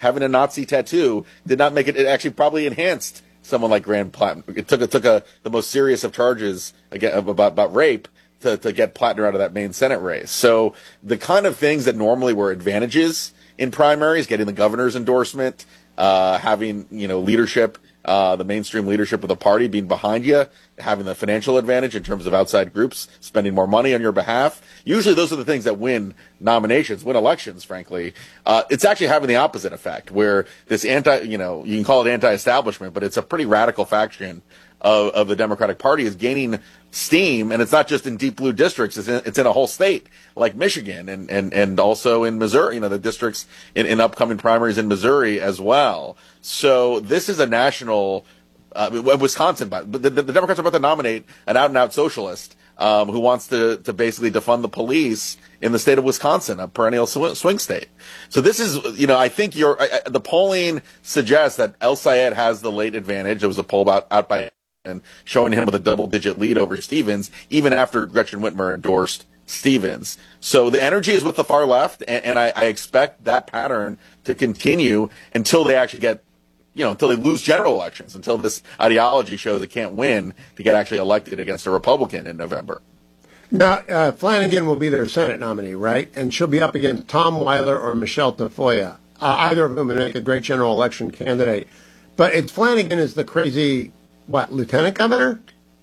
having a Nazi tattoo did not make it. It actually probably enhanced someone like Graham Plattner. It took the most serious of charges about rape to get Plattner out of that Maine Senate race. So the kind of things that normally were advantages in primaries, getting the governor's endorsement, having leadership, the mainstream leadership of the party being behind you, having the financial advantage in terms of outside groups spending more money on your behalf. Usually those are the things that win nominations, win elections, frankly. It's actually having the opposite effect, where this you can call it anti-establishment, but it's a pretty radical faction of the Democratic Party is gaining steam, and it's not just in deep blue districts, it's in a whole state like Michigan and also in Missouri, the districts in upcoming primaries in Missouri as well. So this is a national, Wisconsin, but the Democrats are about to nominate an out-and-out socialist who wants to basically defund the police in the state of Wisconsin, a perennial swing state. So this is, I think the polling suggests that El Sayed has the late advantage. There was a poll out by and showing him with a double-digit lead over Stevens, even after Gretchen Whitmer endorsed Stevens. So the energy is with the far left, and I expect that pattern to continue until they actually get, until they lose general elections, until this ideology shows it can't win to get actually elected against a Republican in November. Now, Flanagan will be their Senate nominee, right? And she'll be up against Tom Weiler or Michelle Tafoya, either of whom would make a great general election candidate. But Flanagan is the crazy... lieutenant governor?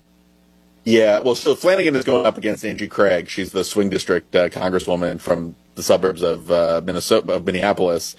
Yeah, well, so Flanagan is going up against Angie Craig. She's the swing district congresswoman from the suburbs of Minneapolis.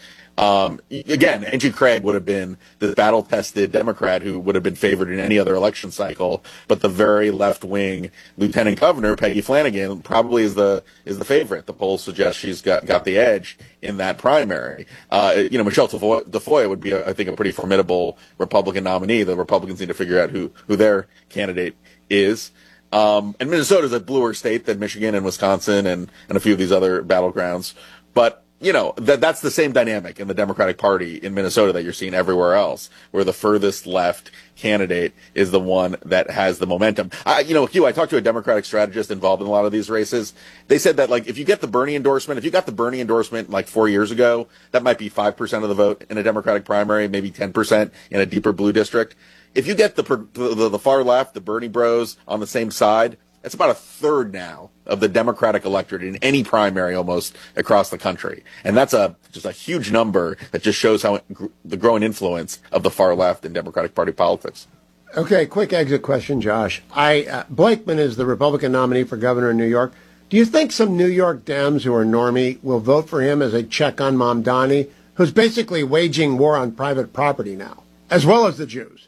Again, Angie Craig would have been the battle-tested Democrat who would have been favored in any other election cycle, but the very left-wing lieutenant governor, Peggy Flanagan, probably is the favorite. The polls suggest she's got the edge in that primary. Michelle Tafoya would be, I think, a pretty formidable Republican nominee. The Republicans need to figure out who their candidate is. And Minnesota is a bluer state than Michigan and Wisconsin and a few of these other battlegrounds. But that's the same dynamic in the Democratic Party in Minnesota that you're seeing everywhere else, where the furthest left candidate is the one that has the momentum. Hugh, I talked to a Democratic strategist involved in a lot of these races. They said that, if you got the Bernie endorsement like 4 years ago, that might be 5% of the vote in a Democratic primary, maybe 10% in a deeper blue district. If you get the far left, the Bernie bros on the same side, it's about a third now of the Democratic electorate in any primary almost across the country. And that's just a huge number that just shows how the growing influence of the far left in Democratic Party politics. Okay, quick exit question, Josh. Blakeman is the Republican nominee for governor in New York. Do you think some New York Dems who are normie will vote for him as a check on Mamdani, who's basically waging war on private property now, as well as the Jews?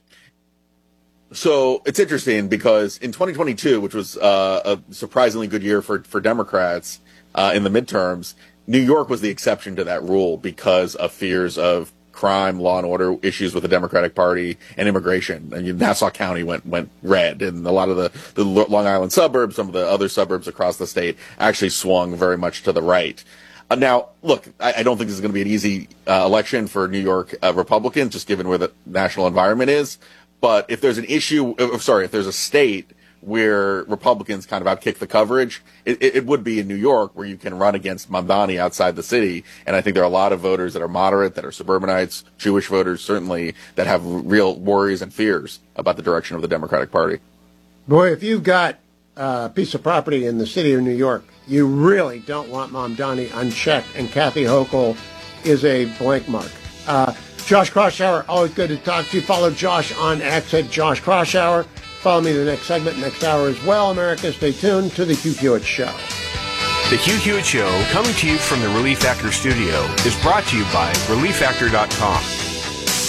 So it's interesting because in 2022, which was a surprisingly good year for Democrats in the midterms, New York was the exception to that rule because of fears of crime, law and order issues with the Democratic Party and immigration. And Nassau County went red, and a lot of the Long Island suburbs, some of the other suburbs across the state actually swung very much to the right. Now, look, I don't think this is going to be an easy election for New York Republicans, just given where the national environment is. But if there's if there's a state where Republicans kind of outkick the coverage, it would be in New York, where you can run against Mamdani outside the city. And I think there are a lot of voters that are moderate, that are suburbanites, Jewish voters certainly, that have real worries and fears about the direction of the Democratic Party. Boy, if you've got a piece of property in the city of New York, you really don't want Mamdani unchecked, and Kathy Hochul is a blank mark. Josh Kraushaar, always good to talk to you. Follow Josh on X at Josh Kraushaar. Follow me in the next segment, next hour as well. America, stay tuned to The Hugh Hewitt Show. The Hugh Hewitt Show, coming to you from the Relief Factor studio, is brought to you by ReliefFactor.com.